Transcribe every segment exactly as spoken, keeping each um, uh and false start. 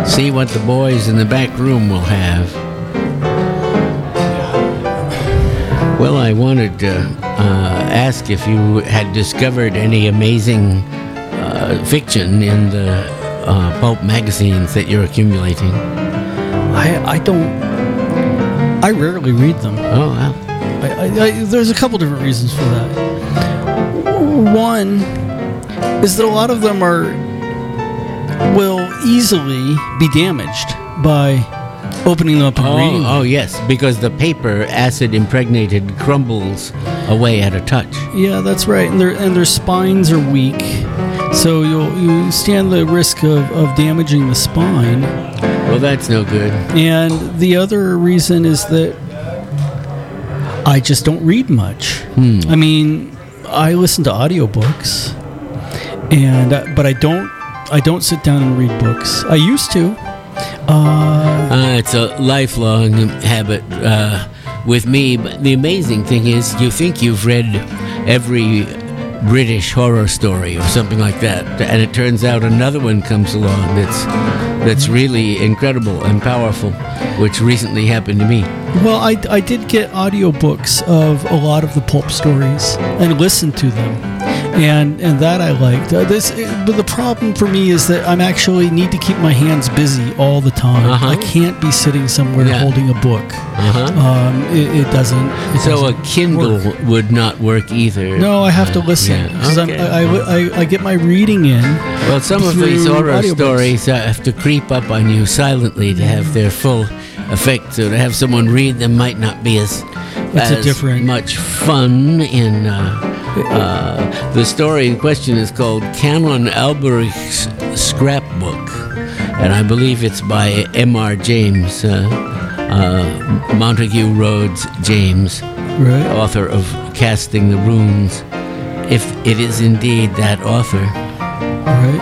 See what the boys in the back room will have. Well, I wanted to uh, ask if you had discovered any amazing uh, fiction in the uh, pulp magazines that you're accumulating. I I don't. I rarely read them. Oh, wow. I, I, I, there's a couple different reasons for that. One is that a lot of them are will easily be damaged by opening them up and oh, reading them. Oh, yes, because the paper, acid impregnated, crumbles away at a touch. Yeah, that's right. And their and their spines are weak, so you'll you stand the risk of, of damaging the spine. Well, that's no good. And the other reason is that I just don't read much. Hmm. I mean, I listen to audiobooks, and uh, but I don't I don't sit down and read books. I used to. Uh, uh, it's a lifelong habit uh, with me. But the amazing thing is, you think you've read every British horror story or something like that, and it turns out another one comes along that's that's really incredible and powerful, which recently happened to me. Well, I, I did get audiobooks of a lot of the pulp stories and listened to them, and and that I liked. Uh, this, but the problem for me is that I'm actually need to keep my hands busy all the time. Uh-huh. I can't be sitting somewhere Yeah. holding a book. Uh-huh. Um, it, it doesn't. It So doesn't a Kindle work. would not work either. No, I have to Uh, listen. yeah. 'Cause I'm- Okay. I, I, I, I get my reading in. Well, some of through these horror audiobooks. stories uh, have to creep up on you silently to have their full effect. So to have someone read them might not be as, It's a as different- much fun. In uh, uh, the story in question is called Canon Alberich's Scrapbook, and I believe it's by M R James, uh, uh, Montague Rhodes James, Right. author of Casting the Runes. If it is indeed that author. Right.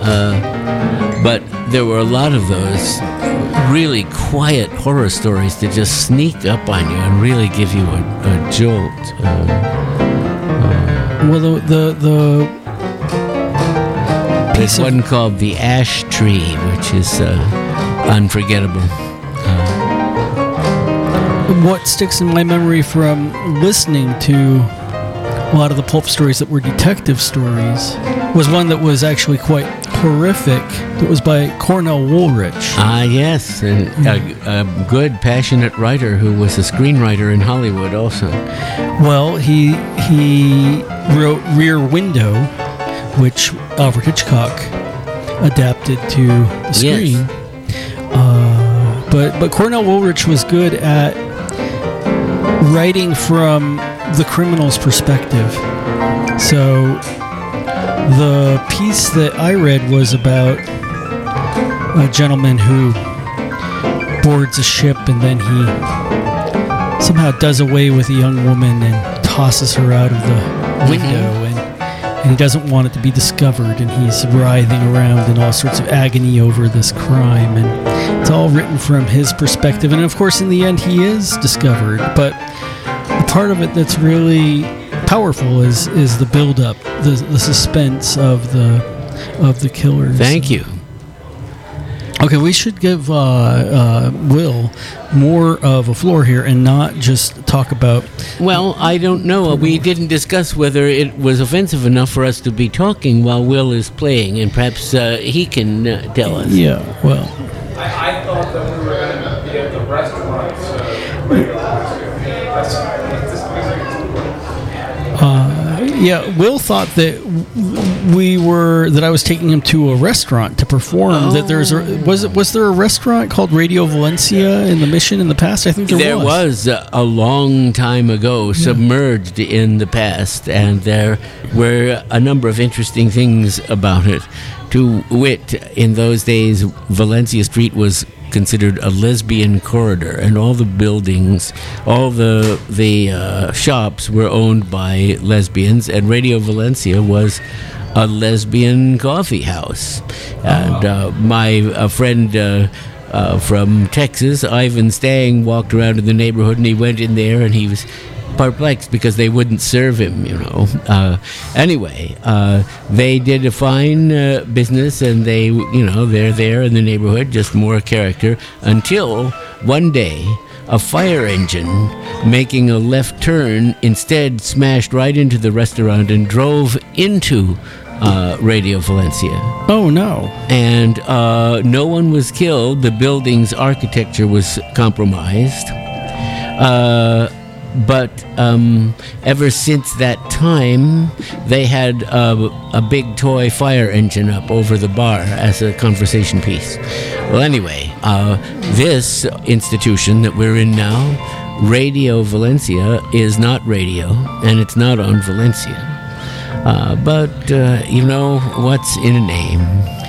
But there were a lot of those really quiet horror stories that just sneak up on you and really give you a, a jolt. Uh, Well, the the, the there's piece of one called The Ash Tree, which is uh, unforgettable. what sticks in my memory from listening to a lot of the pulp stories that were detective stories was one that was actually quite horrific. That was by Cornell Woolrich. Ah, yes, and a, a good, passionate writer who was a screenwriter in Hollywood also. Well, he he wrote Rear Window, which Alfred Hitchcock adapted to the screen. Yes. Uh, but but Cornell Woolrich was good at writing from the criminal's perspective. So the piece that I read was about a gentleman who boards a ship and then he somehow does away with a young woman and tosses her out of the window, and, and he doesn't want it to be discovered, and he's writhing around in all sorts of agony over this crime, and it's all written from his perspective, and of course in the end he is discovered. But the part of it that's really powerful is is the build-up, the, the suspense of the of the killers. Thank you. Okay, we should give uh, uh, Will more of a floor here and not just talk about... Well, I don't know. We didn't discuss whether it was offensive enough for us to be talking while Will is playing, and perhaps uh, he can uh, tell us. Yeah, well... I, I thought that we were going to be at the restaurant, so later on. That's, that's Uh, yeah, Will thought that we were that I was taking him to a restaurant to perform. Oh. That there's a, was it was there a restaurant called Radio Valencia in the Mission in the past? I think there, There was. was uh, a long time ago, submerged in the past, and there were a number of interesting things about it. To wit, in those days, Valencia Street was considered a lesbian corridor, and all the buildings, all the the uh, shops were owned by lesbians, and Radio Valencia was a lesbian coffee house. And uh, my a friend uh, uh, from Texas, Ivan Stang, walked around in the neighborhood, and he went in there, and he was perplexed because they wouldn't serve him, you know. Uh, anyway, uh, they did a fine uh, business, and they, you know, they're there in the neighborhood, just more character, until one day a fire engine making a left turn instead smashed right into the restaurant and drove into uh, Radio Valencia. Oh, no. And uh, no one was killed. The building's architecture was compromised. Uh, but um, ever since that time, they had uh, a big toy fire engine up over the bar as a conversation piece. Well, anyway, uh, this institution that we're in now, Radio Valencia, is not radio, and it's not on Valencia. Uh, but, uh, you know, what's in a name?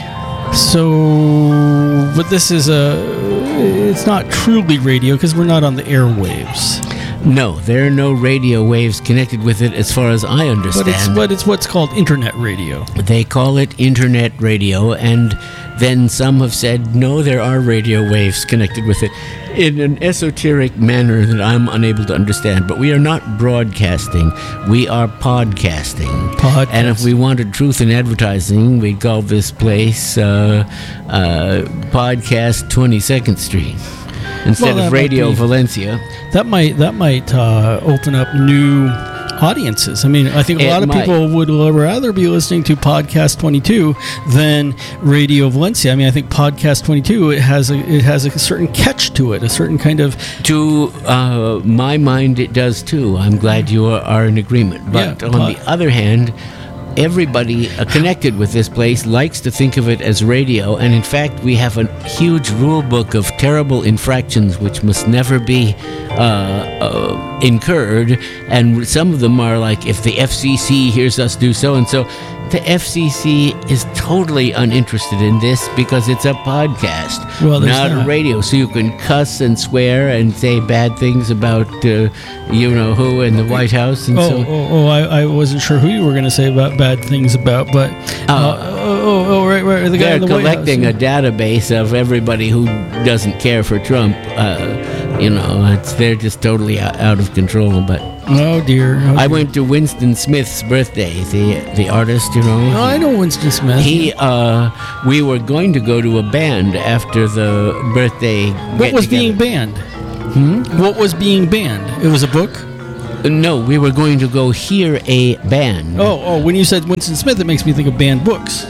So, but this is a, it's not truly radio because we're not on the airwaves. No, there are no radio waves connected with it as far as I understand. But it's, but it's what's called internet radio. They call it internet radio, and then some have said, no, there are radio waves connected with it in an esoteric manner that I'm unable to understand. But we are not broadcasting. We are podcasting. Podcast. And if we wanted truth in advertising, we'd call this place uh, uh, Podcast twenty-second Street. Instead Well, of that might Radio be- Valencia. That might that might uh, open up new audiences. I mean, I think a It lot of might. people would rather be listening to Podcast twenty-two than Radio Valencia. I mean, I think Podcast twenty-two it has a it has a certain catch to it, a certain kind of To uh, my mind, it does too. I'm glad you are, are in agreement. But Yeah, on pod- the other hand, everybody uh, connected with this place likes to think of it as radio. And in fact, we have a huge rule book of terrible infractions which must never be uh, uh, incurred. And some of them are like, if the F C C hears us do so and so. The F C C is totally uninterested in this because it's a podcast, Well, there's not a that. radio. So you can cuss and swear and say bad things about uh, you know who in the White House and oh so. oh, oh I, I wasn't sure who you were going to say about bad things about, but uh, oh, oh oh right right the guy They're in the White House. collecting a database of everybody who doesn't care for Trump. Uh, you know, it's they're just totally o- out of control. But Oh dear. Oh, I dear. went to Winston Smith's birthday, the the artist. You know, Oh, I know Winston Smith. he. Uh, we were going to go to a band after the birthday. what was get-together. being banned? Hmm? What was being banned? It was a book. No, we were going to go hear a band. Oh, oh! When you said Winston Smith, it makes me think of banned books.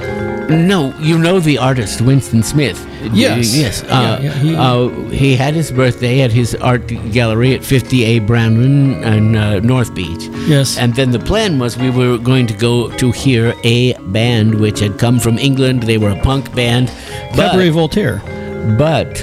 No, you know the artist Winston Smith. Yes. Yes. Yeah, Uh, yeah, he- uh, he had his birthday at his art gallery at fifty A Brownman and uh, North Beach. Yes. And then the plan was we were going to go to hear a band which had come from England. They were a punk band. Cabaret But, Voltaire. but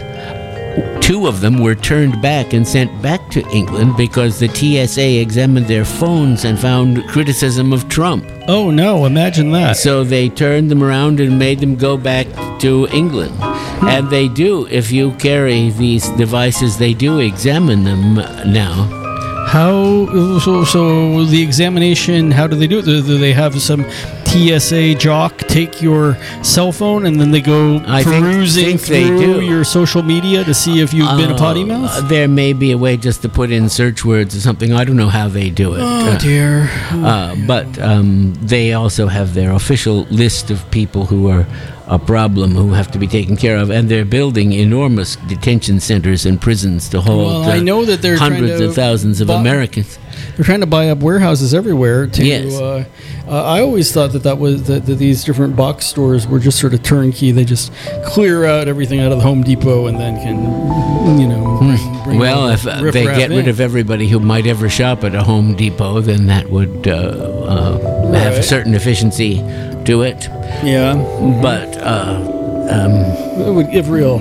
two of them were turned back and sent back to England because the T S A examined their phones and found criticism of Trump. Oh no! Imagine that. So they turned them around and made them go back to England. And they do, if you carry these devices, they do examine them now. How? So, so the examination. How do they do it? Do, do they have some T S A jock take your cell phone and then they go I think- perusing think they through do. your social media to see if you've been a potty Uh, mouth? There may be a way just to put in search words or something. I don't know how they do it. Oh Uh, dear. Uh, but um, they also have their official list of people who are a problem, who have to be taken care of, and they're building enormous detention centers and prisons to hold Well, I uh, know that they're trying hundreds to of thousands of buy- Americans. They're trying to buy up warehouses everywhere. To, Yes. uh, uh, I always thought that that was that, that these different box stores were just sort of turnkey. They just clear out everything out of the Home Depot and then can, you know. Bring, bring Well, all if the uh, they riffraff get rid in. of everybody who might ever shop at a Home Depot, then that would uh, uh, have a Right. certain efficiency to it. yeah, But uh, um, it would give real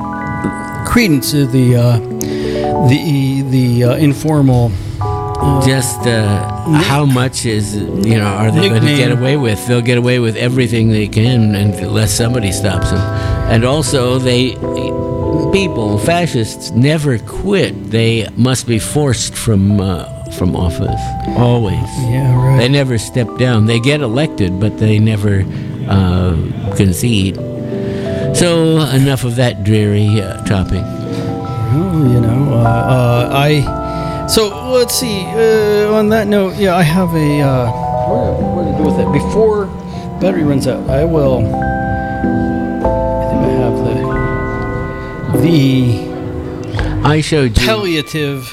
credence to the uh, the the uh, informal. just uh, how much is, you know, are they going to Nickname. get away with? They'll get away with everything they can unless somebody stops them. And also, they people, fascists, never quit. They must be forced from uh, from office, always. Yeah, right. They never step down. They get elected, but they never uh, concede. So enough of that dreary uh, topic. Well, you know, uh, uh, I So let's see. Uh, on that note, yeah, I have a. Uh, what, what do I do with it? Before battery runs out, I will. I think I have the the I showed you. palliative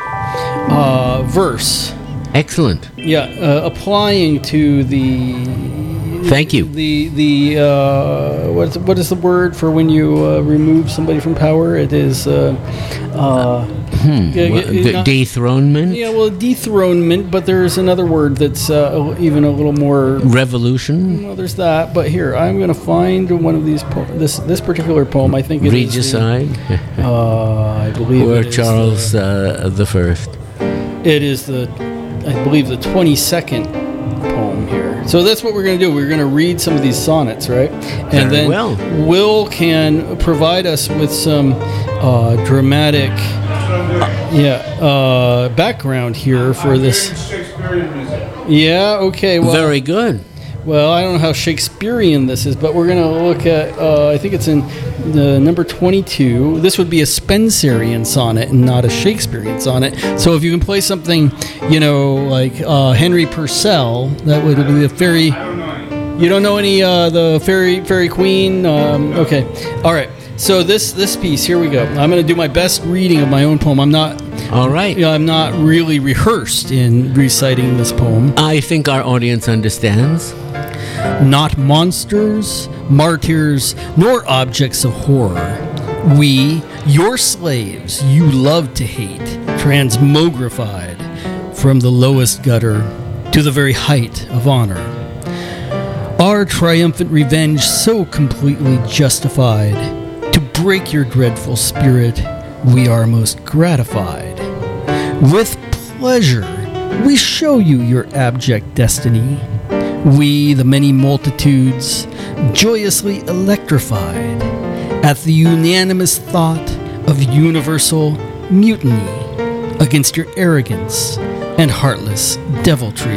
uh, verse. Excellent. Yeah, uh, applying to the. Thank you. The the uh, what is what is the word for when you uh, remove somebody from power? It is. Uh, uh, Hmm. Yeah, Well, yeah, the not- dethronement? Yeah, well, dethronement, but there's another word that's uh, even a little more. Revolution? Well, there's that, but here I'm going to find one of these. Po- this this particular poem, I think it is. Regicide? the- Uh, I believe. or it is Charles The, uh, the First? it is the, I believe, the twenty-second poem here. So that's what we're going to do. We're going to read some of these sonnets, right? And Very then well. Will can provide us with some uh, dramatic. Yeah, uh, background here for this. Shakespearean music. Yeah, okay. Well, Very good. well, I don't know how Shakespearean this is, but we're going to look at, uh, I think it's in the number twenty-two. This would be a Spenserian sonnet and not a Shakespearean sonnet. So if you can play something, you know, like uh, Henry Purcell, that would be the fairy. You don't know any uh, the fairy fairy queen? Um, okay, all right. So this this piece, here we go. I'm going to do my best reading of my own poem. I'm not, All right. you know, I'm not really rehearsed in reciting this poem. I think our audience understands. Not monsters, martyrs, nor objects of horror. We, your slaves, you love to hate, transmogrified from the lowest gutter to the very height of honor. Our triumphant revenge so completely justified. To break your dreadful spirit, we are most gratified. With pleasure, we show you your abject destiny. We, the many multitudes, joyously electrified at the unanimous thought of universal mutiny against your arrogance and heartless deviltry.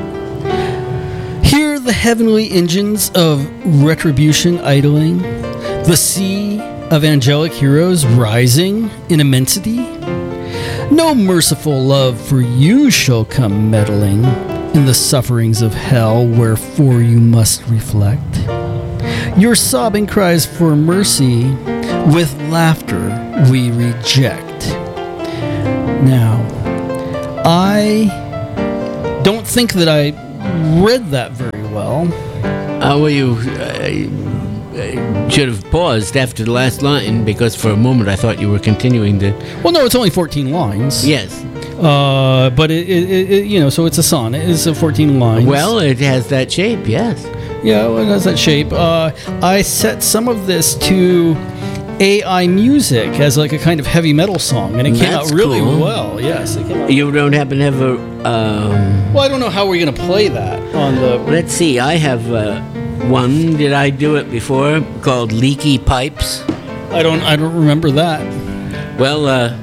Hear the heavenly engines of retribution idling, the sea of angelic heroes rising in immensity. No merciful love for you shall come meddling in the sufferings of hell, wherefore you must reflect. Your sobbing cries for mercy with laughter we reject. Now, I don't think that I read that very well. Uh, well, you uh, uh, should have paused after the last line because for a moment I thought you were continuing to. Well, no, it's only fourteen lines. Yes. Uh, but it, it, it, it, you know, so it's a sonnet. It's a fourteen lines. Well, it has that shape, yes. Yeah, well, it has that shape. Uh, I set some of this to A I music as like a kind of heavy metal song, and it came That's out really cool. well. Yes, it came out. You don't happen to have a. Um, Well, I don't know how we're gonna play that on the. let's see, I have uh, one. Did I do it before? Called Leaky Pipes. I don't. I don't remember that. Well, uh,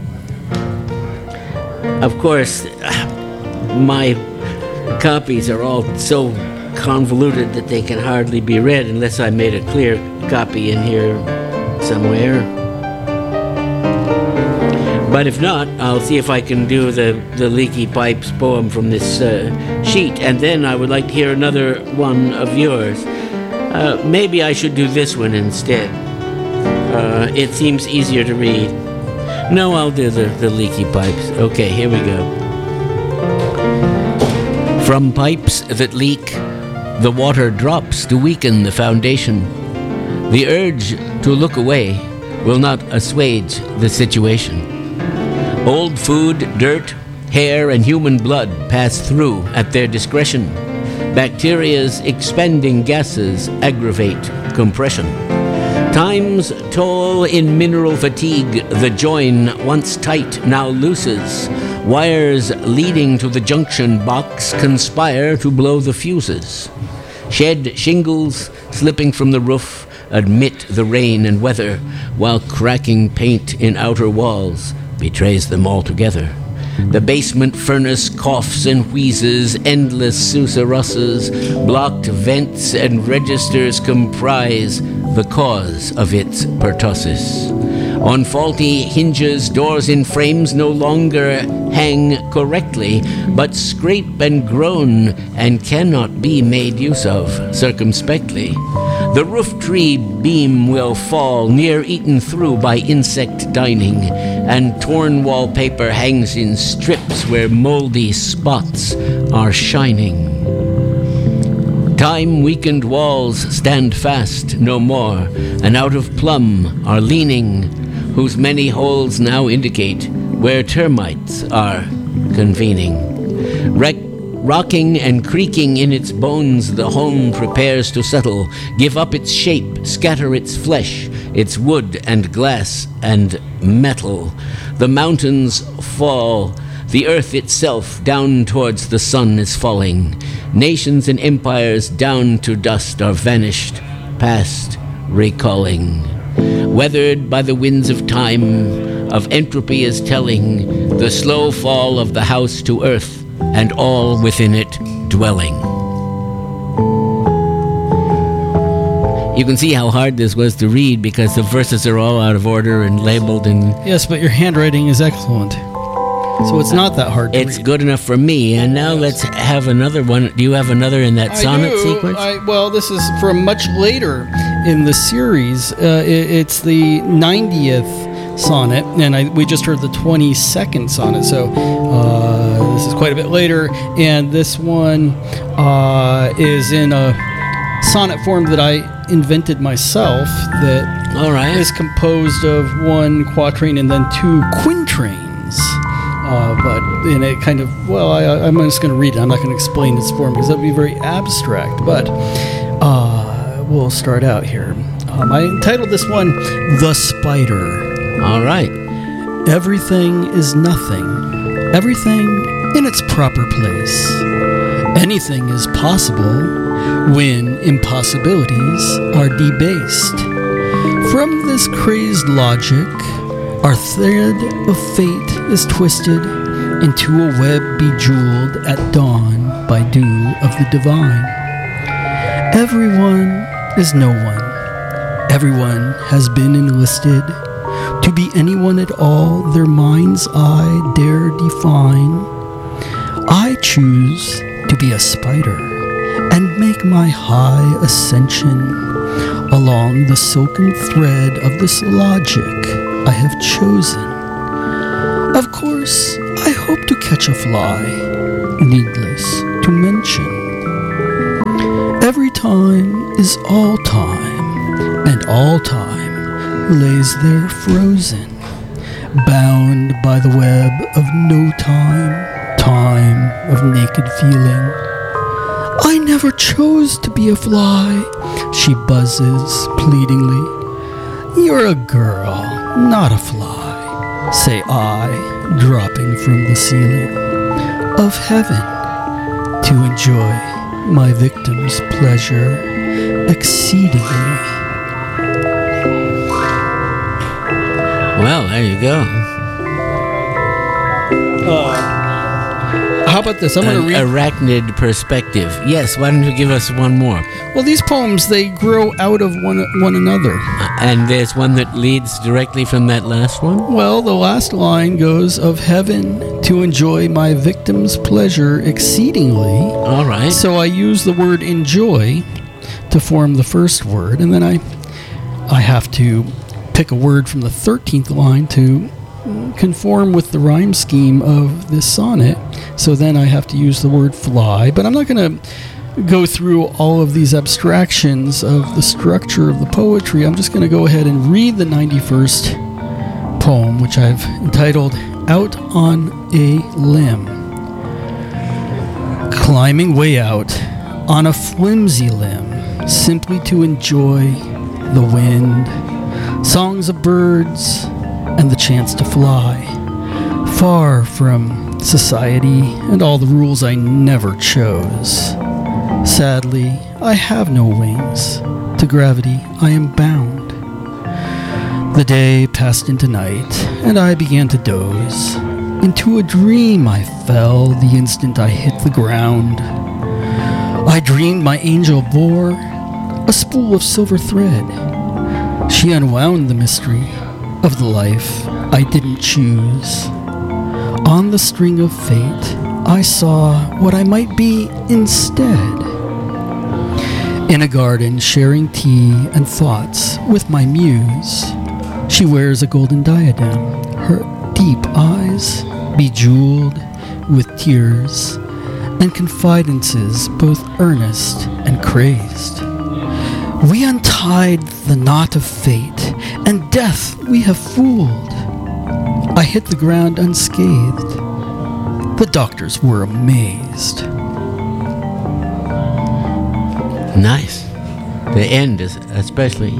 of course, my copies are all so convoluted that they can hardly be read unless I made a clear copy in here somewhere. But if not, I'll see if I can do the, the Leaky Pipes poem from this uh, sheet, and then I would like to hear another one of yours. Uh, maybe I should do this one instead. Uh, it seems easier to read. No, I'll do the, the Leaky Pipes. Okay, here we go. From pipes that leak, the water drops to weaken the foundation. The urge to look away will not assuage the situation. Old food, dirt, hair, and human blood pass through at their discretion. Bacteria's expanding gases aggravate compression. Times toll in mineral fatigue, the join once tight now looses. Wires leading to the junction box conspire to blow the fuses. Shed shingles slipping from the roof admit the rain and weather, while cracking paint in outer walls betrays them altogether. The basement furnace coughs and wheezes, endless susurruses, blocked vents and registers comprise the cause of its pertussis. On faulty hinges, doors in frames no longer hang correctly, but scrape and groan and cannot be made use of circumspectly. The roof tree beam will fall, near eaten through by insect dining, and torn wallpaper hangs in strips where moldy spots are shining. Time-weakened walls stand fast no more, and out of plumb are leaning, whose many holes now indicate where termites are convening. Rec- rocking and creaking in its bones, the home prepares to settle, give up its shape, scatter its flesh, its wood and glass and metal. The mountains fall, the earth itself down towards the sun is falling. Nations and empires down to dust are vanished, past recalling. Weathered by the winds of time, of entropy is telling, the slow fall of the house to earth, and all within it dwelling. You can see how hard this was to read because the verses are all out of order and labeled, and Yes, but your handwriting is excellent. So it's not that hard to it's read. good enough for me. And now let's have another one. Do you have another in that I sonnet do. sequence? I, well, this is from much later in the series. Uh, it, it's the ninetieth sonnet, and I, we just heard the twenty-second sonnet, so uh, this is quite a bit later. And this one uh, is in a sonnet form that I invented myself that All right. is composed of one quatrain and then two quintrains. Uh, but in a kind of, well, I, I'm just going to read it. I'm not going to explain its form because that would be very abstract. But uh, we'll start out here. Um, I entitled this one, The Spider. All right. Everything is nothing. Everything in its proper place. Anything is possible when impossibilities are debased. From this crazed logic, our thread of fate is twisted into a web bejeweled at dawn by dew of the divine. Everyone is no one. Everyone has been enlisted. To be anyone at all, their mind's eye dare define. I choose to be a spider and make my high ascension along the silken thread of this logic I have chosen. Of course, I hope to catch a fly, needless to mention. Every time is all time, and all time lays there frozen, bound by the web of no time, time of naked feeling. I never chose to be a fly, she buzzes pleadingly. You're a girl, not a fly, say I, dropping from the ceiling of heaven to enjoy my victim's pleasure exceedingly. Well, there you go. How about this? I'm An going to read. arachnid perspective. Yes, why don't you give us one more? Well, these poems, they grow out of one, one another. Uh, and there's one that leads directly from that last one? Well, the last line goes, of heaven to enjoy my victim's pleasure exceedingly. All right. So I use the word enjoy to form the first word, and then I I have to pick a word from the thirteenth line to conform with the rhyme scheme of this sonnet. So then I have to use the word fly, but I'm not going to go through all of these abstractions of the structure of the poetry. I'm just going to go ahead and read the ninety-first poem, which I've entitled Out on a Limb. Climbing way out on a flimsy limb, simply to enjoy the wind, songs of birds, and the chance to fly, far from society and all the rules I never chose. Sadly, I have no wings. To gravity I am bound. The day passed into night, and I began to doze. Into a dream I fell the instant I hit the ground. I dreamed my angel bore a spool of silver thread. She unwound the mystery of the life I didn't choose. On the string of fate, I saw what I might be instead. In a garden, sharing tea and thoughts with my muse. She wears a golden diadem, her deep eyes bejeweled with tears and confidences both earnest and crazed. We untied the knot of fate, and death we have fooled. I hit the ground unscathed. The doctors were amazed. Nice. The end is especially.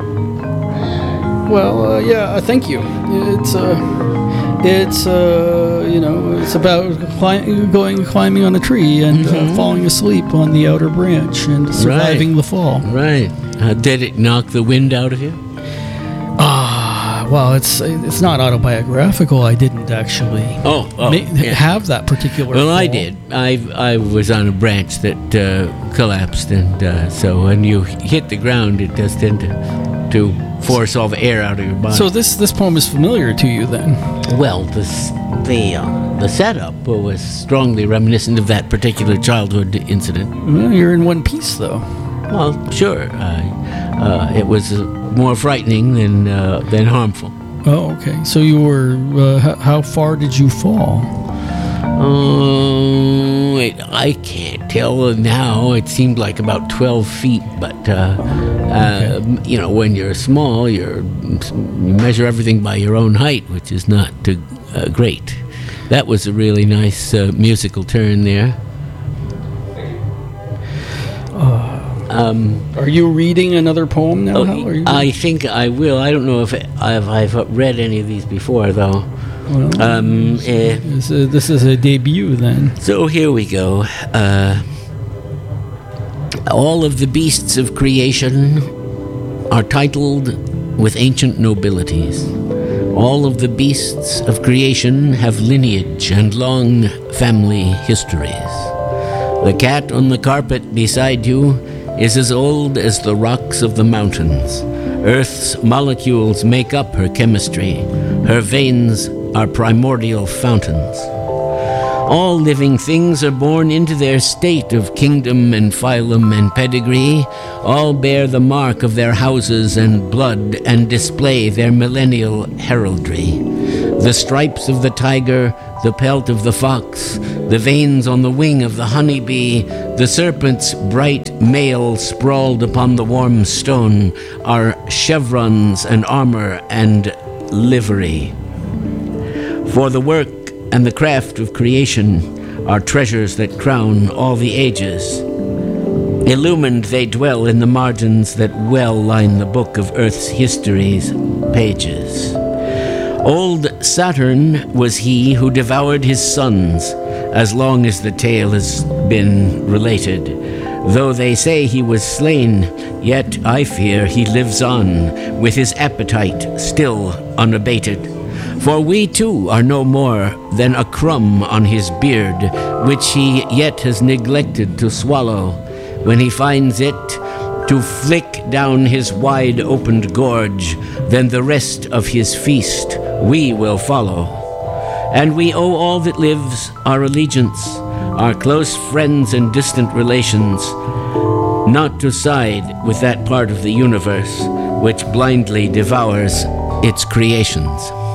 Well, uh, yeah, uh, thank you. It's, uh, it's, uh, you know, it's about cli- going climbing on a tree and Mhm. uh, falling asleep on the outer branch and surviving Right. the fall. Right. Uh, did it knock the wind out of you? Ah, well, it's it's not autobiographical. I didn't actually Oh, oh ma- yeah. have that particular. Well, I fall. did. I I was on a branch that uh, collapsed, and uh, so when you hit the ground, it does tend to, to force all the air out of your body. So this this poem is familiar to you then? well, the s- the uh, the setup was strongly reminiscent of that particular childhood incident. Well, you're in one piece though. Well, sure, uh, uh, it was uh, more frightening than uh, than harmful. Oh, okay. So you were. Uh, h- how far did you fall? Oh, it, I can't tell now. It seemed like about twelve feet, but uh, uh, you know, when you're small, you're you measure everything by your own height, which is not uh, uh, great. That was a really nice uh, musical turn there. Um, Are you reading another poem now? oh, Hal? Are you I think I will. I don't know if I've, I've read any of these before, though. well, Um, eh, this, is, this is a debut then. So here we go. Uh, all of the beasts of creation are titled with ancient nobilities. All of the beasts of creation have lineage and long family histories. The cat on the carpet beside you is as old as the rocks of the mountains. Earth's molecules make up her chemistry. Her veins are primordial fountains. All living things are born into their state of kingdom and phylum and pedigree. All bear the mark of their houses and blood and display their millennial heraldry. The stripes of the tiger, the pelt of the fox, the veins on the wing of the honeybee, the serpent's bright mail sprawled upon the warm stone are chevrons and armor and livery. For the work and the craft of creation are treasures that crown all the ages. Illumined they dwell in the margins that well line the book of Earth's history's pages. Old Saturn was he who devoured his sons, as long as the tale has been related. Though they say he was slain, yet I fear he lives on, with his appetite still unabated. For we too are no more than a crumb on his beard, which he yet has neglected to swallow. When he finds it, to flick down his wide-opened gorge, then the rest of his feast we will follow. And we owe all that lives our allegiance, our close friends and distant relations, not to side with that part of the universe which blindly devours its creations.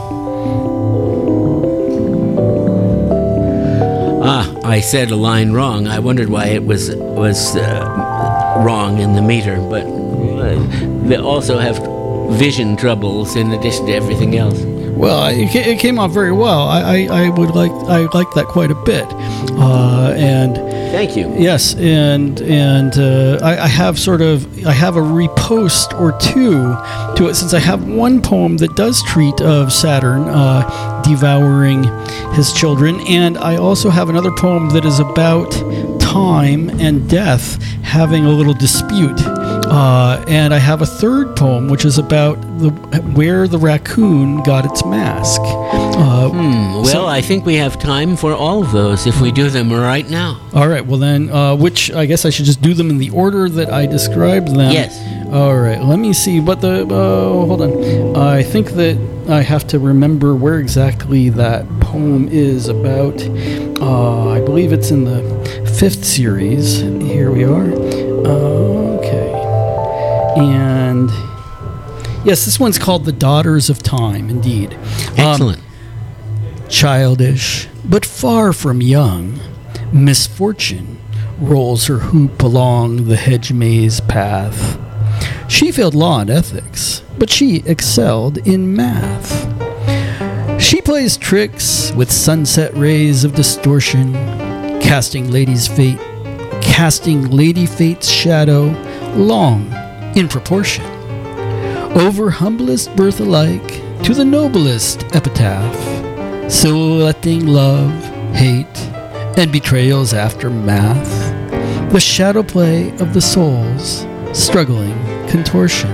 Ah, I said a line wrong. I wondered why it was was uh, wrong in the meter, but uh, they also have vision troubles in addition to everything else. Well, it, ca- it came out very well. I, I, I would like I like that quite a bit, uh, and Thank you. yes, and and uh, I, I have sort of I have a repost or two to it, since I have one poem that does treat of Saturn uh, devouring his children, and I also have another poem that is about time and death having a little dispute. Uh, and I have a third poem, which is about the where the raccoon got its mask. Uh, Hmm, well, so- I think we have time for all of those if we do them right now. all right, well then, uh, which I guess I should just do them in the order that I described them. Yes. All right, let me see what the. Uh, hold on. I think that I have to remember where exactly that poem is about. Uh, I believe it's in the fifth series. Here we are. Uh, okay. And yes, this one's called The Daughters of Time, indeed. Excellent. Um, childish, but far from young, misfortune rolls her hoop along the hedge maze path. She failed law and ethics, but she excelled in math. She plays tricks with sunset rays of distortion, casting lady's fate, casting Lady Fate's shadow long in proportion, over humblest birth alike to the noblest epitaph, silhouetting love, hate, and betrayal's aftermath, the shadow play of the soul's struggling contortion.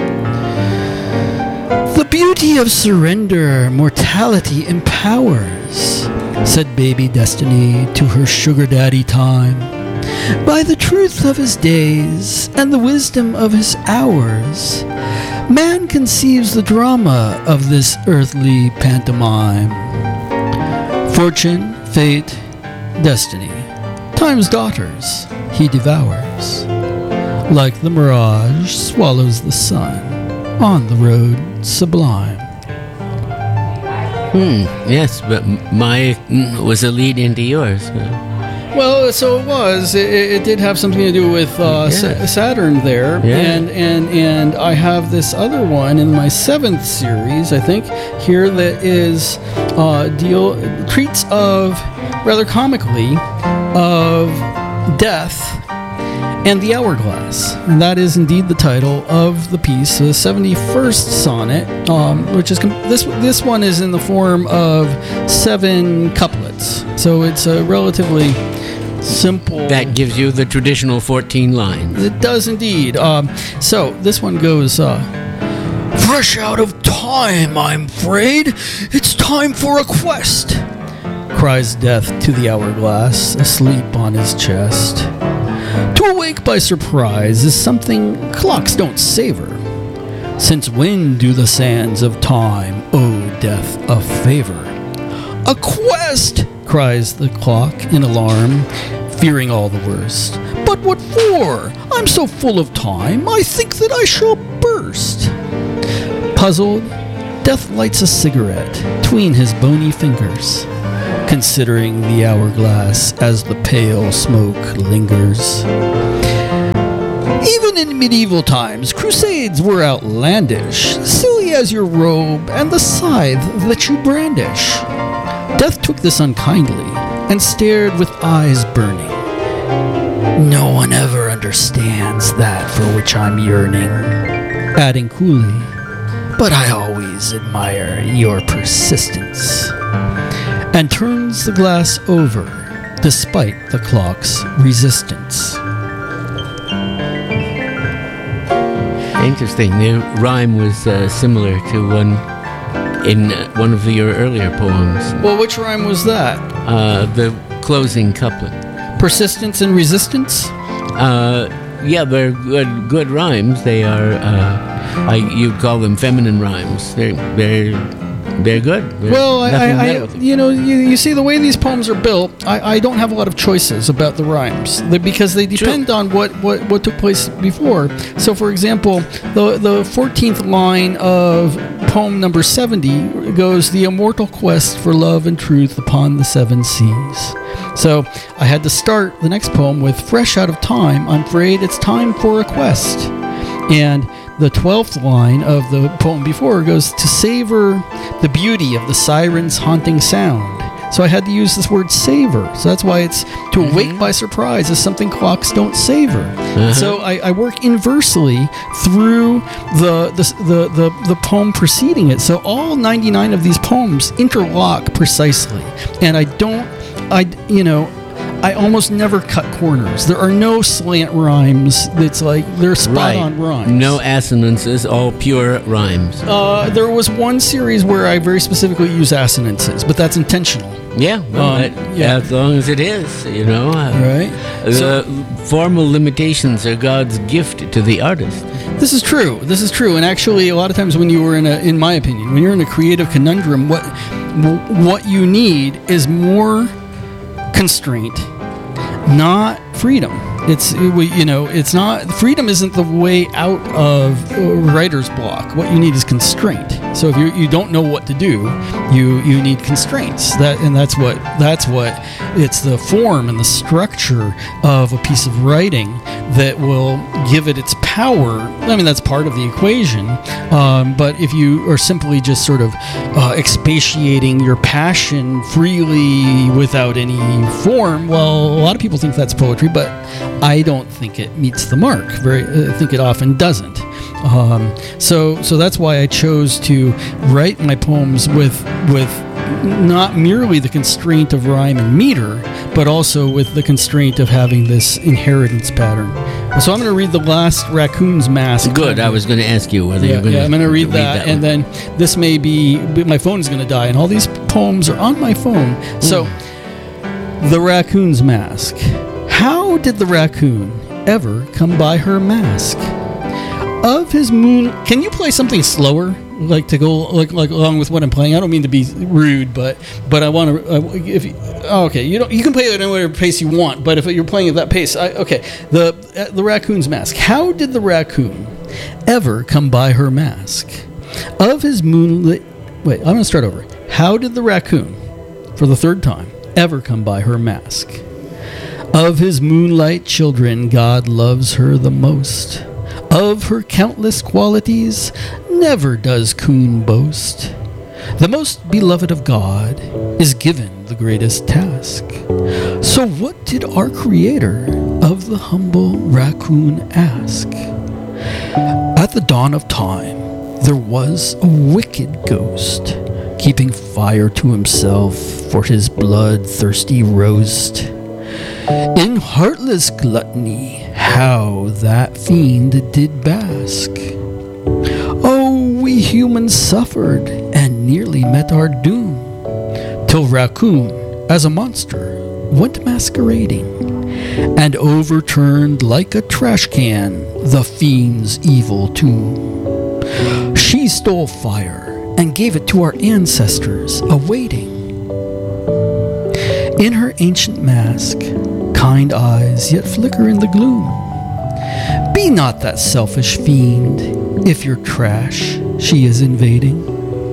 The beauty of surrender mortality empowers, said baby destiny to her sugar daddy time. By the truth of his days and the wisdom of his hours, man conceives the drama of this earthly pantomime. Fortune, fate, destiny, time's daughters he devours. Like the mirage swallows the sun on the road sublime. Hmm. Yes, but my mm, was a lead into yours. Well, so it was. It, it did have something to do with uh, Yes. Sa- Saturn there, Yeah. and and and I have this other one in my seventh series, I think, here that is uh, deal treats of rather comically of death and the hourglass, and that is indeed the title of the piece, the seventy-first sonnet, um, which is com- this. This one is in the form of seven couplets, so it's a relatively simple. That gives you the traditional fourteen lines. It does indeed. Um, so this one goes. Uh, Fresh out of time, I'm afraid. It's time for a quest, cries death to the hourglass, asleep on his chest. To awake by surprise is something clocks don't savor. Since when do the sands of time owe death a favor? A quest, cries the clock in alarm, fearing all the worst. But what for? I'm so full of time, I think that I shall burst. Puzzled, death lights a cigarette tween his bony fingers, considering the hourglass as the pale smoke lingers. Even in medieval times, crusades were outlandish, silly as your robe and the scythe that you brandish. Death took this unkindly and stared with eyes burning. No one ever understands that for which I'm yearning, adding coolly, but I always admire your persistence, and turns the glass over despite the clock's resistance. Interesting. The rhyme was uh, similar to one in uh, one of your earlier poems. Well, which rhyme was that? Uh, the closing couplet. Persistence and resistance? Uh, yeah, they're good, good rhymes. They are. Uh, I you call them feminine rhymes. They're they're they're good. There's Well, I, nothing I, better I with them. you know, you, you see the way these poems are built. I, I don't have a lot of choices about the rhymes They- because they depend True. on what, what, what took place before. So, for example, the the fourteenth line of poem number seventy goes, "The immortal quest for love and truth upon the seven seas." So I had to start the next poem with "Fresh out of time, I'm afraid it's time for a quest," and the twelfth line of the poem before goes, "To savor the beauty of the siren's haunting sound." So I had to use this word savor. So that's why it's to awake by surprise is something clocks don't savor. So I, I work inversely through the the, the the the poem preceding it. So all ninety-nine of these poems interlock precisely. And I don't, I, you know, I almost never cut corners. There are no slant rhymes. It's like they're spot Right. on rhymes. No assonances, all pure rhymes. Uh, there was one series where I very specifically use assonances, but that's intentional, Yeah, well, Um, that- yeah. as long as it is, you know. Uh, right? The formal limitations are God's gift to the artist. This is true. This is true. And actually, a lot of times when you were in a, in my opinion, when you're in a creative conundrum, what what you need is more constraint, not freedom. It's you know, it's not freedom isn't the way out of writer's block. What you need is constraint. So if you you don't know what to do, you you need constraints. That and that's what that's what it's the form and the structure of a piece of writing that will give it its power. I mean, that's part of the equation. Um, but if you are simply just sort of uh, expatiating your passion freely without any form, well, a lot of people think that's poetry, but I don't think it meets the mark. Very, I think it often doesn't. Um, so, so that's why I chose to write my poems with with not merely the constraint of rhyme and meter, but also with the constraint of having this inheritance pattern. So I'm going to read the last Raccoon's Mask. Good. I was going to ask you whether Yeah, you're going yeah, to I'm going to read, that, and one. then this may be my phone is going to die, and all these poems are on my phone. So, the Raccoon's Mask. How did the raccoon ever come by her mask? Of his moon. Can you play something slower, like to go like like along with what I'm playing? I don't mean to be rude, but but I want to. Uh, if you, oh, okay, you don't. You can play it at whatever pace you want, but if you're playing at that pace, I, okay. The uh, the Raccoon's Mask. How did the raccoon ever come by her mask? Of his moonlit. Wait, I'm going to start over. How did the raccoon, for the third time, ever come by her mask? Of his moonlight children, God loves her the most. Of her countless qualities, never does coon boast. The most beloved of God is given the greatest task. So what did our Creator of the humble raccoon ask? At the dawn of time, there was a wicked ghost, keeping fire to himself for his blood-thirsty roast. In heartless gluttony, how that fiend did bask. Oh, we humans suffered and nearly met our doom, till Raccoon, as a monster, went masquerading, and overturned like a trash can the fiend's evil tomb. She stole fire and gave it to our ancestors, awaiting. In her ancient mask, kind eyes yet flicker in the gloom. Be not that selfish fiend, if your trash she is invading.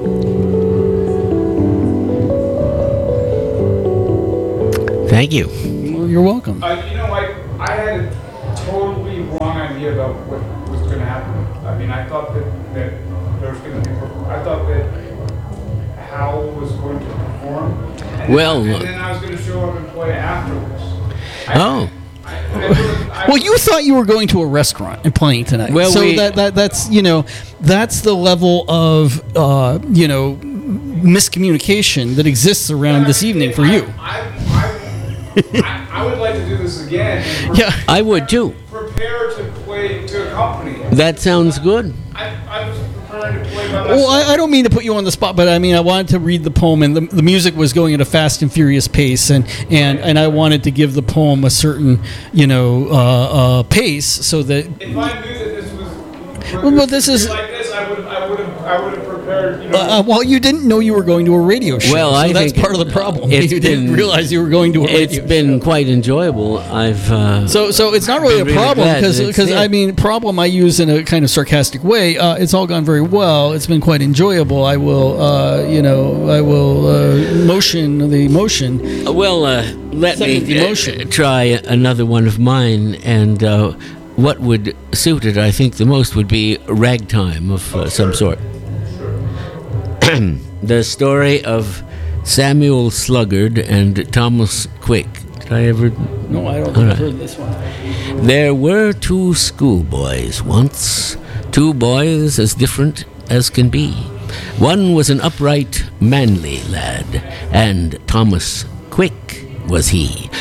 Thank you. Well, you're welcome. Uh, you know, I, I had a totally wrong idea about what was going to happen. I mean, I thought that, that there was going to be, I thought that Hal was going to perform. And Well, then, and then I was going to show up and play afterwards. I, Oh. I, I, would've- I, Well, you thought you were going to a restaurant and playing tonight. Well, so we- that, that that's you know that's the level of uh, you know miscommunication that exists around this evening for you. I, I, I, I would like to do this again. And pre- Yeah. I would too. Prepare to play to accompany it. That sounds good. I, I was preparing to play by myself. Well, I, I don't mean to put you on the spot, but I mean I wanted to read the poem, and the, the music was going at a fast and furious pace, and, and, and I wanted to give the poem a certain you know uh, uh, pace so that. If I knew that this was Well, but this is- like this, I would I would have I would have prepared. You know, Uh, well, you didn't know you were going to a radio show. Well, so I that's think part of the problem. it's You didn't been- realize you were going to a radio It's been show. quite enjoyable. I've uh, So, so it's not really a I'm really problem glad because, that it's because there. I mean, problem I use in a kind of sarcastic way. Uh, it's all gone very well. It's been quite enjoyable. I will, uh, you know, I will uh, motion the motion. well, uh, let Second me uh, emotion. try another one of mine, and uh, what would suit it, I think, the most would be ragtime of uh, some sort. The story of Samuel Sluggard and Thomas Quick. Did I ever? No, I don't think All I've right. heard this one. There were two schoolboys once, two boys as different as can be. One was an upright, manly lad, and Thomas Quick was he.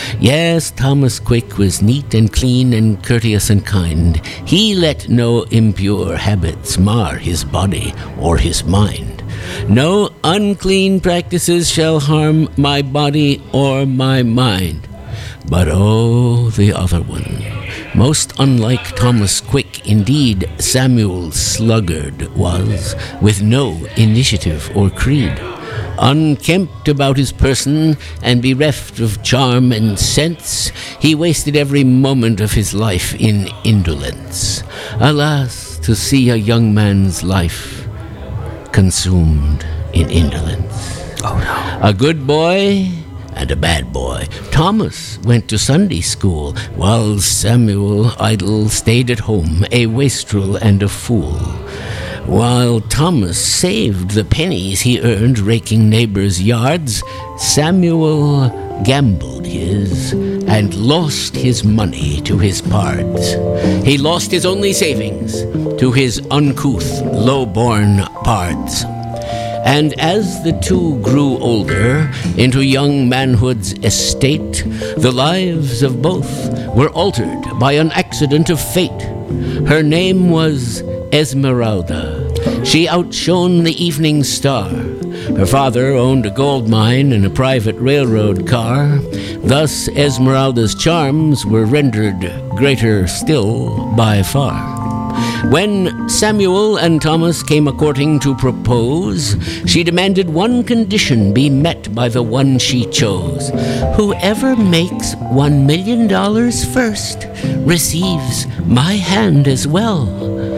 Yes, Thomas Quick was neat and clean and courteous and kind. He let no impure habits mar his body or his mind. No unclean practices shall harm my body or my mind. But oh, the other one. Most unlike Thomas Quick, indeed, Samuel Sluggard was, with no initiative or creed. Unkempt about his person and bereft of charm and sense, he wasted every moment of his life in indolence. Alas, to see a young man's life consumed in indolence. Oh no. A good boy and a bad boy. Thomas went to Sunday school, while Samuel idle stayed at home, a wastrel and a fool. While Thomas saved the pennies he earned raking neighbors' yards, Samuel gambled his and lost his money to his pards. He lost his only savings to his uncouth, low-born pards. And as the two grew older, into young manhood's estate, the lives of both were altered by an accident of fate. Her name was Esmeralda. She outshone the evening star. Her father owned a gold mine and a private railroad car. Thus Esmeralda's charms were rendered greater still by far. When Samuel and Thomas came a-courting to propose, she demanded one condition be met by the one she chose. Whoever makes one million dollars first receives my hand as well.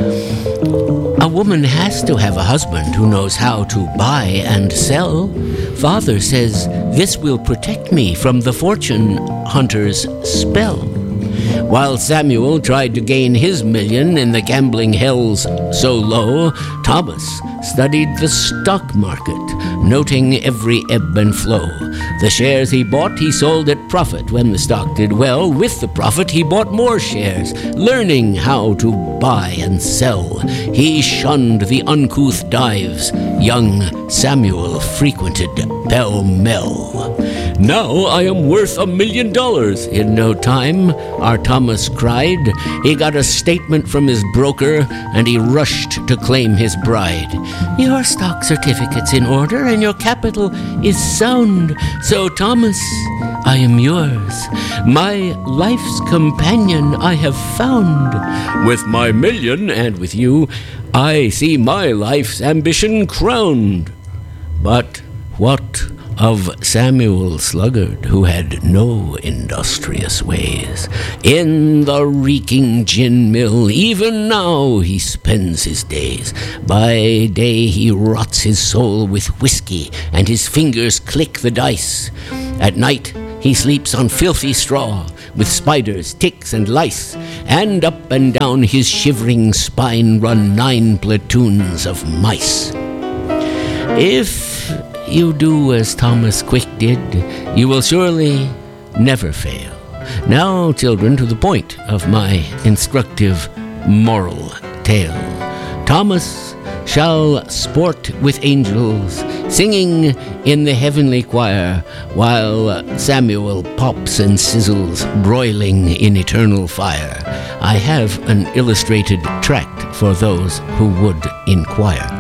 A woman has to have a husband who knows how to buy and sell. Father says this will protect me from the fortune hunter's spell. While Samuel tried to gain his million in the gambling hells so low, Thomas studied the stock market, noting every ebb and flow. The shares he bought, he sold at profit. When the stock did well, with the profit he bought more shares, learning how to buy and sell. He shunned the uncouth dives young Samuel frequented pell-mell. Now I am worth a million dollars. In no time, our Thomas cried. He got a statement from his broker, and he rushed to claim his bride. Your stock certificate's in order, and your capital is sound. So, Thomas, I am yours. My life's companion I have found. With my million, and with you, I see my life's ambition crowned. But what of Samuel Sluggard, who had no industrious ways? In the reeking gin mill, even now he spends his days. By day he rots his soul with whiskey, and his fingers click the dice. At night he sleeps on filthy straw, with spiders, ticks, and lice, and up and down his shivering spine run nine platoons of mice. If you do as Thomas Quick did, you will surely never fail. Now, children, to the point of my instructive moral tale. Thomas shall sport with angels, singing in the heavenly choir, while Samuel pops and sizzles, broiling in eternal fire. I have an illustrated tract for those who would inquire.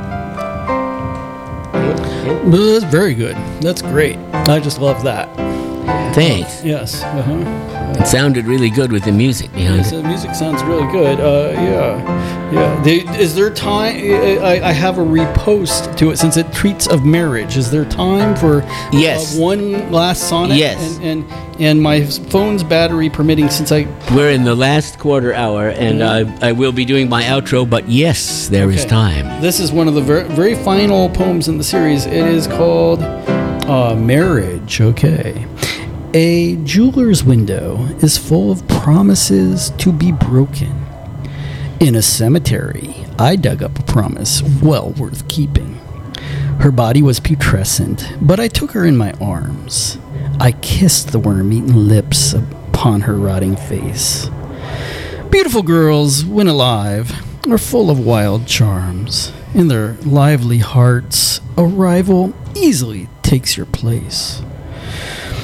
That's very good. That's great. I just love that. Thanks. Yes. Uh-huh. It sounded really good with the music behind Yes, it. the music sounds really good. Uh, yeah, yeah. They, is there time? I, I have a repost to it since it treats of marriage. Is there time for Yes. uh, one last sonnet? Yes. And, and and my phone's battery permitting, since I We're in the last quarter hour, and I, I will be doing my outro, but yes, there is Okay. time. This is one of the very, very final poems in the series. It is called uh, Marriage. Okay. A jeweler's window is full of promises to be broken. In a cemetery, I dug up a promise well worth keeping. Her body was putrescent, but I took her in my arms. I kissed the worm-eaten lips upon her rotting face. Beautiful girls, when alive, are full of wild charms. In their lively hearts, a rival easily takes your place.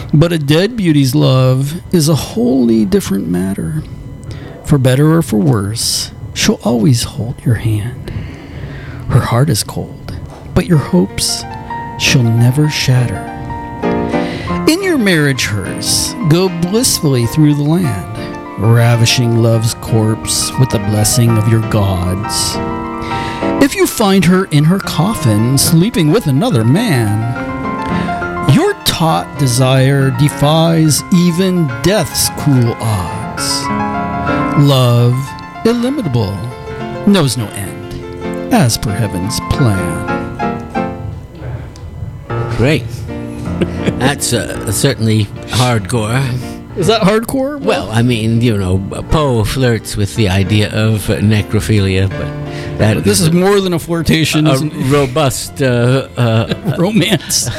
But a dead beauty's love is a wholly different matter. For better or for worse, she'll always hold your hand. Her heart is cold, but your hopes she'll never shatter. In your marriage hearse, go blissfully through the land, ravishing love's corpse with the blessing of your gods. If you find her in her coffin, sleeping with another man, your taut desire defies even death's cruel odds. Love, illimitable, knows no end, as per heaven's plan. Great. That's uh, certainly hardcore. Is that hardcore? Well, I mean, you know, Poe flirts with the idea of uh, necrophilia, but that But this is more than a flirtation, a isn't it? robust uh, uh, Romance.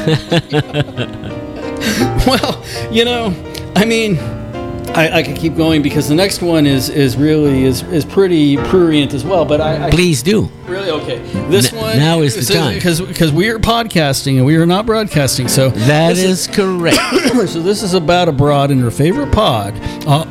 Well, you know, I mean, I, I could keep going because the next one is, is really is, is pretty prurient as well. But I, I Please do. really okay. This N- one now is the time. because because we are podcasting and we are not broadcasting. So That this is correct. so this is about a broad and her favorite pod. Uh,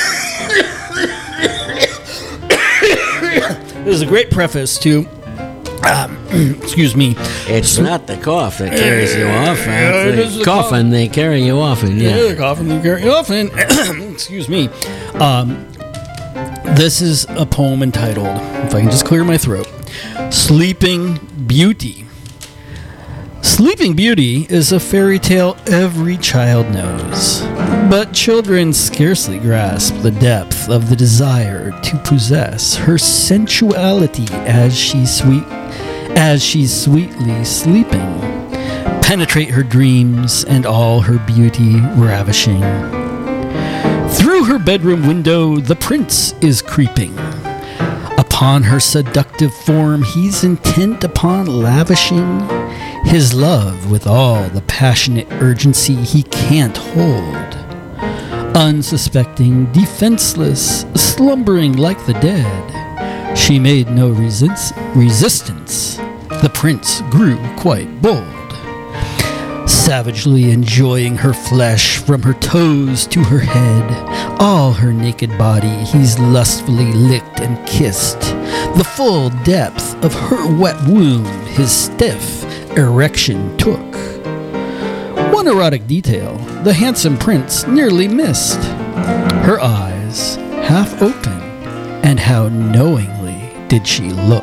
this is a great preface to. Um, excuse me. It's not the cough that carries you off. Yeah, it It's is the the coffin they carry you off in. Yeah, Yeah. the coffin you carry off in. Excuse me. Um, this is a poem entitled, if I can just clear my throat, Sleeping Beauty. Sleeping Beauty is a fairy tale every child knows, but children scarcely grasp the depth of the desire to possess her sensuality as she sweet as she's sweetly sleeping, penetrate her dreams and all her beauty ravishing. Through her bedroom window the prince is creeping. Upon her seductive form he's intent upon lavishing his love with all the passionate urgency he can't hold. Unsuspecting, defenseless, slumbering like the dead, she made no resist- resistance. The prince grew quite bold. Savagely enjoying her flesh from her toes to her head, all her naked body he's lustfully licked and kissed. The full depth of her wet womb his stiff erection took. One erotic detail the handsome prince nearly missed. Her eyes, half open, and how knowingly did she look.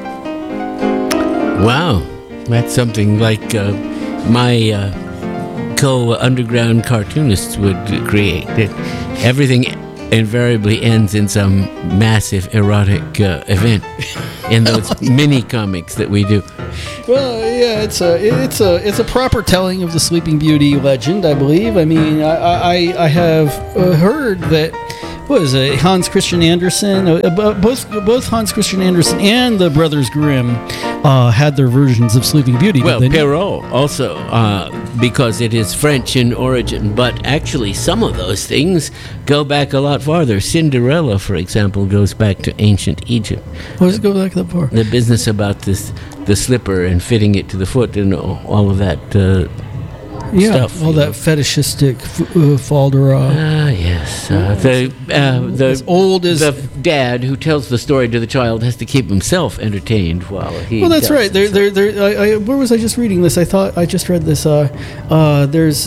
Wow. That's something like uh, my uh, co-underground cartoonists would create. It, everything invariably ends in some massive erotic uh, event in those mini comics that we do. Well, yeah, it's a it's a it's a proper telling of the Sleeping Beauty legend, I believe. I mean, I I, I have uh, heard that. What is it? Hans Christian Andersen. Uh, both both Hans Christian Andersen and the Brothers Grimm uh, had their versions of Sleeping Beauty. Well, didn't they? Perrault also, uh, because it is French in origin, but actually some of those things go back a lot farther. Cinderella, for example, goes back to ancient Egypt. What does it go back that far? The business about this, the slipper and fitting it to the foot and all of that uh, Yeah, stuff. all you that know. fetishistic f- uh, falderal. Ah, yes. Uh, the uh, the As old as- the dad who tells the story to the child has to keep himself entertained while he. Well, that's does right. it. There, there, there. I, I, where was I just reading this? I thought I just read this. Uh, uh, there's,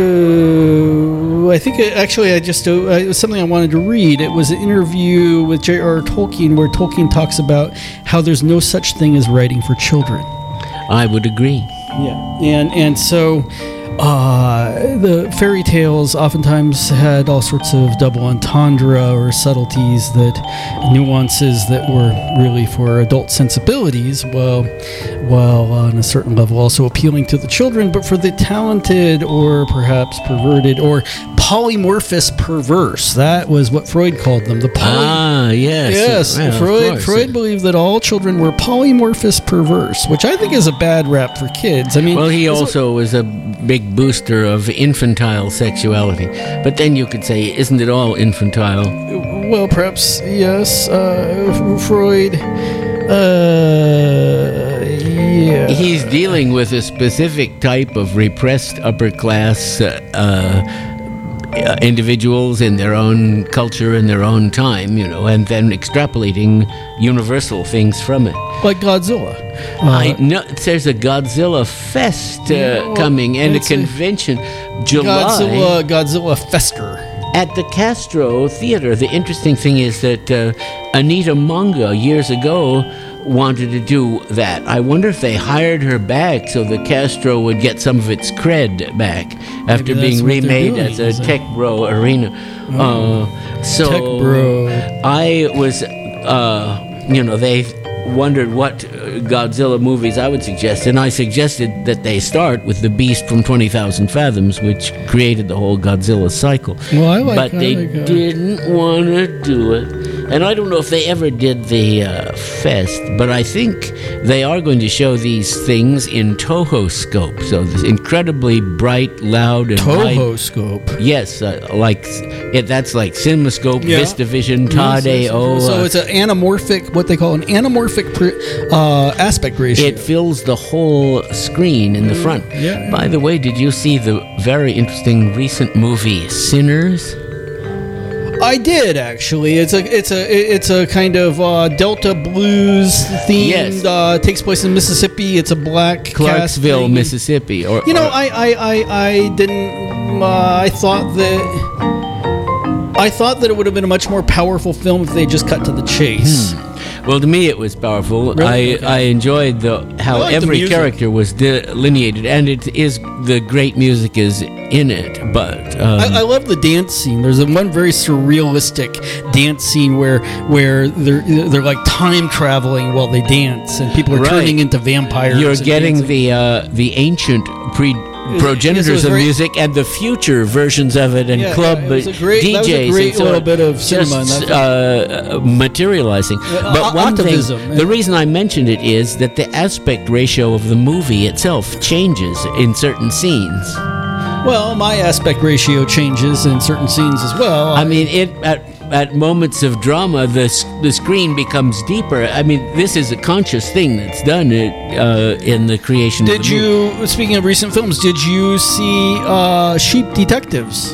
uh, I think it, actually I just uh, it was something I wanted to read. It was an interview with J R R Tolkien where Tolkien talks about how there's no such thing as writing for children. I would agree. Yeah, and and so. Uh, the fairy tales oftentimes had all sorts of double entendre or subtleties that nuances that were really for adult sensibilities, while while on a certain level also appealing to the children, but for the talented or perhaps perverted or polymorphous perverse. That was what Freud called them. The poly- Ah, yes. Yes, Well, of Freud. course. Freud believed that all children were polymorphous perverse, which I think is a bad rap for kids. I mean, Well, he it's a- also was a big booster of infantile sexuality. But then you could say, isn't it all infantile? Well, perhaps yes. Uh, Freud. Uh, yeah. He's dealing with a specific type of repressed upper class uh, uh, individuals in their own culture in their own time, you know, and then extrapolating universal things from it. Like Godzilla. Uh, I know there's a Godzilla Fest uh, Yeah, well, coming and a it's a convention, July. Godzilla, Godzilla Fester. At the Castro Theater. The interesting thing is that uh, Anita Manga years ago wanted to do that. I wonder if they hired her back so the Castro would get some of its cred back after Maybe being that's what they're remade doing, as a is it? Tech Bro arena. Uh, so Tech Bro. I was, uh, you know, they wondered what uh, Godzilla movies I would suggest, and I suggested that they start with the Beast from twenty thousand Fathoms, which created the whole Godzilla cycle. Well, I like- but I they like, uh, didn't want to do it. And I don't know if they ever did the uh, fest, but I think they are going to show these things in Toho scope. So this incredibly bright, loud, and wide- Toho scope. Yes, uh, like it, that's like CinemaScope, Yeah. VistaVision, Yes, yes, Tadeo. yes. So uh, it's an anamorphic, what they call an anamorphic pr- uh, aspect ratio. It fills the whole screen in the front. yeah, yeah. By the way, did you see the very interesting recent movie Sinners? I did actually. It's a it's a it's a kind of uh, Delta blues themed. Yes. Uh, takes place in Mississippi. It's a black Clarksville, casting. Mississippi. Or You know, or- I I I, I didn't. Uh, I thought that. I thought that it would have been a much more powerful film if they just cut to the chase. well, to me it was powerful. Really? I Okay. I enjoyed the how I like the every music. character was delineated, and it is the great music is in it. But um, I, I love the dance scene. There's a one very surrealistic dance scene where where they're they're like time traveling while they dance, and people are Right. turning into vampires. you're and getting dancing. the uh, the ancient pre. yes, progenitors it was of very- music and the future versions of it and Yeah, club yeah, it was a uh, great- D Js that was a great and so little on, bit of cinema in just, that uh, materializing. Uh, but o- one thing, octavism. the reason I mentioned it is that the aspect ratio of the movie itself changes in certain scenes. Well, my aspect ratio changes in certain scenes as well. I mean, it at at moments of drama, the s- the screen becomes deeper. I mean, this is a conscious thing that's done it, uh, in the creation. did of the movie. you? Speaking of recent films, did you see uh, Sheep Detectives?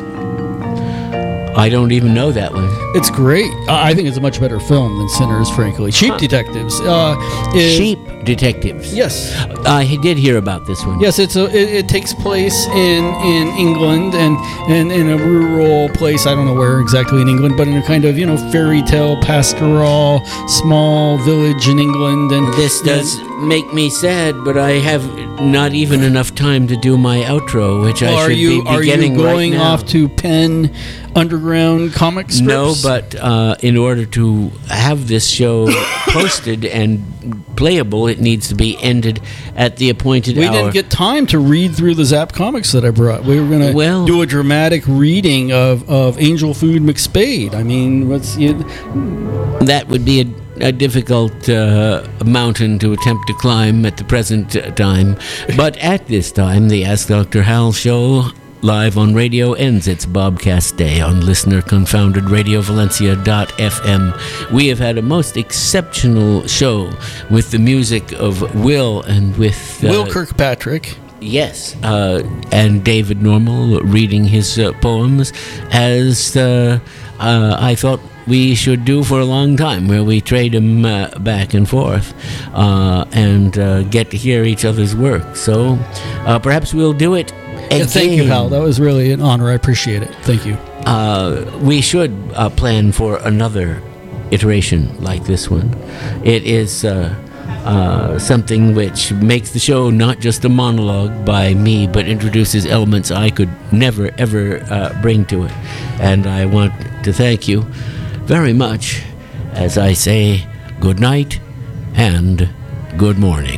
I don't even know that one. It's great. I I think it's a much better film than Sinners, frankly. Sheep Detectives. Uh, is, Sheep Detectives. Yes. I did hear about this one. Yes, it's a. It, it takes place in, in England and, and in a rural place. I don't know where exactly in England, but in a kind of you know fairy tale pastoral small village in England. And This does make me sad, but I have not even enough time to do my outro, which I are should you be are beginning you going right now. off to pen underground comic strips? No, but uh, in order to have this show posted and playable, it needs to be ended at the appointed we hour. didn't get time to read through the Zap comics that I brought. We were going to Well- do a dramatic reading of, of Angel Food McSpade. I mean, what's you? That would be a, a difficult uh, mountain to attempt to climb at the present uh, time. But at this time, the Ask Doctor Hal show, live on radio, ends its Bobcast Day on listener confounded radio valencia dot f m. We have had a most exceptional show with the music of Will and with uh, Will Kirkpatrick. Yes, uh, and David Normal reading his uh, poems, as uh, uh, I thought we should do for a long time, where we trade them uh, back and forth uh, and uh, get to hear each other's work. So uh, perhaps we'll do it again. Yeah, thank you, Hal. That was really an honor. I appreciate it. Thank you. Uh, we should uh, plan for another iteration like this one. It is uh, uh, something which makes the show not just a monologue by me, but introduces elements I could never, ever uh, bring to it. And I want to thank you very much as I say good night and good morning.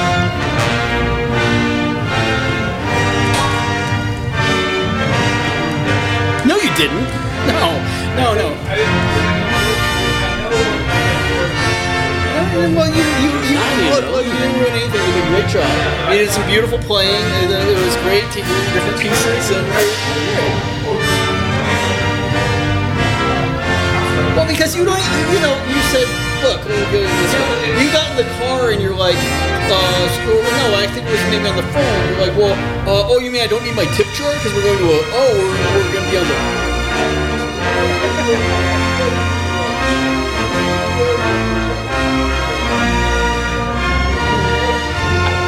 No, you didn't. No, no, no. Well, you, you, you, look, look, you didn't ruin anything. You did a great job. You did some beautiful playing. And it was great to hear different pieces. And well, because you don't, you know, you said, look, let me go this way. You got in the car and you're like, uh, so, no, I think it was maybe on the phone. You're like, well, uh, oh, you mean I don't need my tip jar because we're going to a, oh, we're, we're going to be on the